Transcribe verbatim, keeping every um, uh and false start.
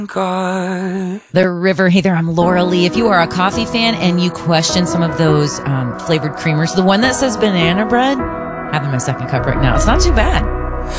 God. The River. Hey there, I'm Laura Lee. If you are a coffee fan and you question some of those um, flavored creamers, the one that says banana bread, having my second cup right now. It's not too bad.